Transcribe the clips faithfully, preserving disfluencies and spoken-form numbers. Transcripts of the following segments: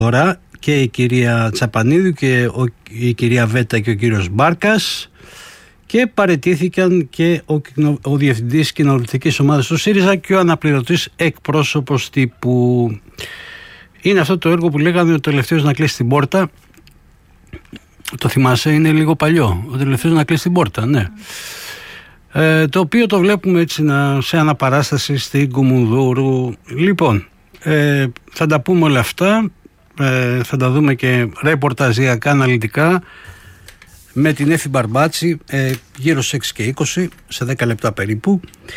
τώρα και η κυρία Τσαπανίδου και ο, η κυρία Βέτα και ο κύριος Μπάρκας, και παραιτήθηκαν και ο, ο διευθυντής κοινοβουλευτικής ομάδας του ΣΥΡΙΖΑ και ο αναπληρωτής εκπρόσωπος τύπου. Είναι αυτό το έργο που λέγαμε ο τελευταίος να κλείσει την πόρτα. Το θυμάσαι, είναι λίγο παλιό. Ο τελευταίος να κλείσει την πόρτα, ναι. Ε, το οποίο το βλέπουμε έτσι να, σε αναπαράσταση στην Κουμουνδούρου. Λοιπόν, ε, θα τα πούμε όλα αυτά. Ε, θα τα δούμε και ρεπορταζιακά, αναλυτικά, με την Έφη Μπαρμπάτση, ε, γύρω στις έξι και είκοσι, σε δέκα λεπτά περίπου.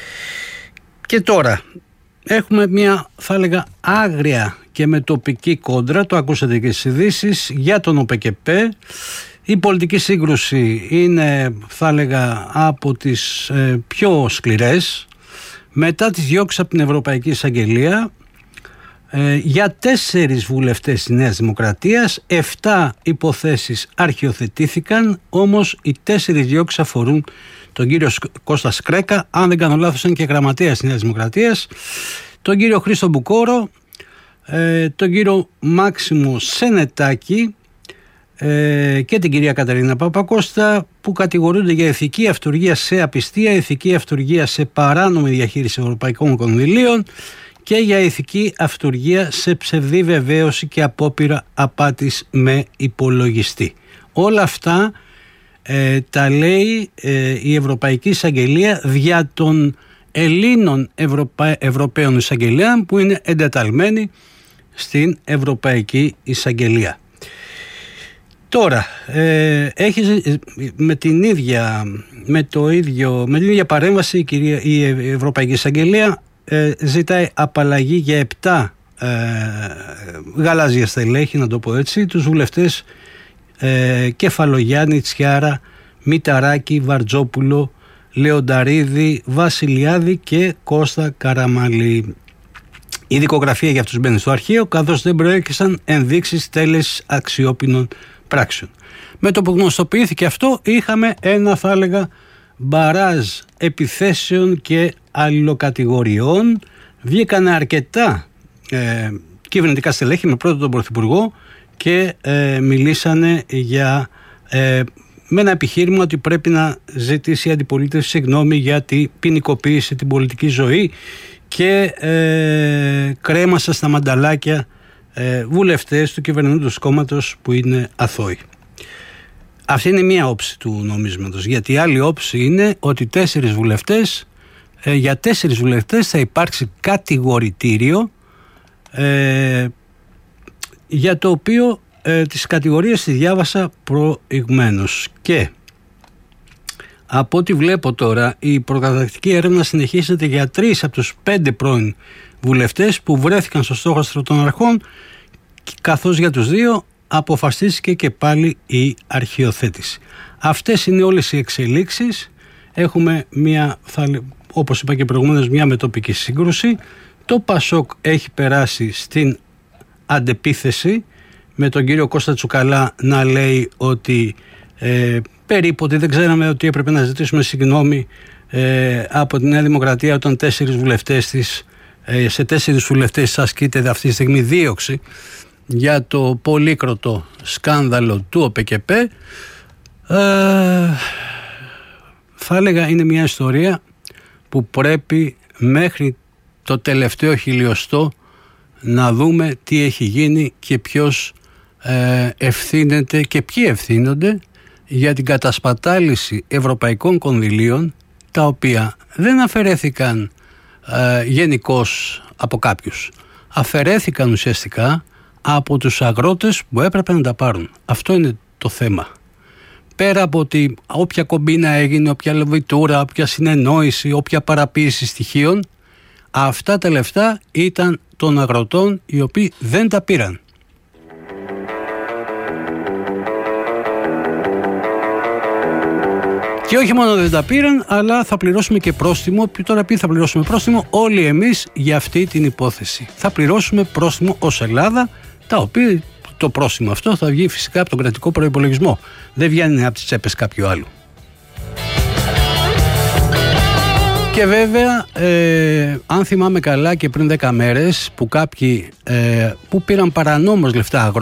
Και τώρα έχουμε μια, θα έλεγα, άγρια και με τοπική κόντρα, το ακούσατε και στις ειδήσεις, για τον ΟΠΕΚΕΠ. Η πολιτική σύγκρουση είναι, θα έλεγα, από τις ε, πιο σκληρές. Μετά τις διώξεις από την Ευρωπαϊκή Εισαγγελία, ε, για τέσσερις βουλευτές της Νέας Δημοκρατίας, εφτά υποθέσεις αρχιοθετήθηκαν, όμως οι τέσσερις διώξεις αφορούν τον κύριο Κώστα Σκρέκα, αν δεν κάνω λάθος είναι και γραμματέας της Νέας Δημοκρατίας, τον κύριο Χρήστο Μπουκόρο, ε, τον κύριο Μάξιμο Σενετάκη ε, και την κυρία Καταρίνα Παπακώστα, που κατηγορούνται για ηθική αυτουργία σε απιστία, ηθική αυτουργία σε παράνομη διαχείριση ευρωπαϊκών κονδυλίων και για ηθική αυτουργία σε ψευδή βεβαίωση και απόπειρα απάτης με υπολογιστή. Όλα αυτά ε, τα λέει ε, η Ευρωπαϊκή Εισαγγελία δια των Ελλήνων Ευρωπα... Ευρωπαίων Εισαγγελέων που είναι εντεταλμένοι στην Ευρωπαϊκή Εισαγγελία. Τώρα, ε, έχει, με, την ίδια, με, το ίδιο, με την ίδια παρέμβαση η, κυρία, η Ευρωπαϊκή Εισαγγελία ε, ζητάει απαλλαγή για επτά ε, γαλάζια στελέχη, να το πω έτσι, τους βουλευτές ε, Κεφαλογιάννη, Τσιάρα, Μηταράκη, Βαρτζόπουλο, Λεονταρίδη, Βασιλιάδη και Κώστα Καραμαλή. Η δικογραφία για αυτούς μπαίνει στο αρχείο, καθώς δεν προέκυψαν ενδείξεις τέλεσης αξιόπινων πράξεων. Με το που γνωστοποιήθηκε αυτό, είχαμε ένα, θα έλεγα, μπαράζ επιθέσεων και αλληλοκατηγοριών. Βγήκαν αρκετά ε, κυβερνητικά στελέχη με πρώτο τον Πρωθυπουργό και ε, μιλήσανε για ε, με ένα επιχείρημα ότι πρέπει να ζητήσει η αντιπολίτευση συγγνώμη για την ποινικοποίηση την πολιτική ζωή και ε, κρέμασα στα μανταλάκια ε, βουλευτές του κυβερνώντος κόμματος που είναι αθώοι. Αυτή είναι μία όψη του νομίσματος, γιατί η άλλη όψη είναι ότι τέσσερις βουλευτές, ε, για τέσσερις βουλευτές θα υπάρξει κατηγορητήριο ε, για το οποίο ε, τις κατηγορίες τη διάβασα προηγουμένως. Και από ό,τι βλέπω τώρα, η προκαταρκτική έρευνα συνεχίζεται για τρεις από τους πέντε πρώην βουλευτές που βρέθηκαν στο στόχαστρο των αρχών, καθώς για τους δύο αποφασίστηκε και πάλι η αρχιοθέτηση. Αυτές είναι όλες οι εξελίξεις. Έχουμε μια, θα, όπως είπα και προηγουμένως, μια μετοπική σύγκρουση. Το Πασόκ έχει περάσει στην αντεπίθεση, με τον κύριο Κώστα Τσουκαλά να λέει ότι ε, περίπου ότι δεν ξέραμε ότι έπρεπε να ζητήσουμε συγγνώμη ε, από τη Νέα Δημοκρατία όταν τέσσερις βουλευτές της, ε, σε τέσσερις βουλευτές ασκείται αυτή τη στιγμή δίωξη για το πολύκροτο σκάνδαλο του ΟΠΕΚΕΠ. Ε, θα έλεγα είναι μια ιστορία που πρέπει μέχρι το τελευταίο χιλιοστό να δούμε τι έχει γίνει και ποιος ε, ευθύνεται και ποιοι ευθύνονται για την κατασπατάληση ευρωπαϊκών κονδυλίων, τα οποία δεν αφαιρέθηκαν ε, γενικώς από κάποιους. Αφαιρέθηκαν ουσιαστικά από τους αγρότες που έπρεπε να τα πάρουν. Αυτό είναι το θέμα. Πέρα από ότι όποια κομπίνα έγινε, όποια λεβιτούρα, όποια συνεννόηση, όποια παραποίηση στοιχείων, αυτά τα λεφτά ήταν των αγροτών οι οποίοι δεν τα πήραν. Και όχι μόνο δεν τα πήραν, αλλά θα πληρώσουμε και πρόστιμο. Τώρα ποιοι θα πληρώσουμε πρόστιμο? Όλοι εμείς για αυτή την υπόθεση. Θα πληρώσουμε πρόστιμο ως Ελλάδα, τα οποία το πρόστιμο αυτό θα βγει φυσικά από τον κρατικό προϋπολογισμό. Δεν βγαίνει από τις τσέπες κάποιου άλλου. Και βέβαια, ε, αν θυμάμαι καλά, και πριν δέκα μέρες που κάποιοι ε, που πήραν παρανόμως λεφτά